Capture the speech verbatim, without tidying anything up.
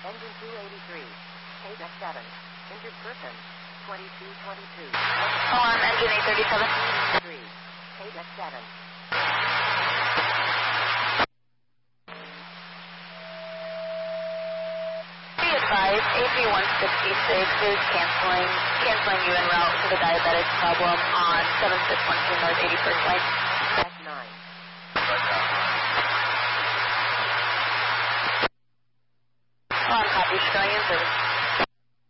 Engine two eighty-three. K D E C seven. Injured person. twenty-two twenty-two. Oh, I'm engine eight thirty-seven. three. K D E C seven. Be advised, A P one sixty-six is canceling, canceling you en route for the diabetic problem on seven six one two North eighty-first Line.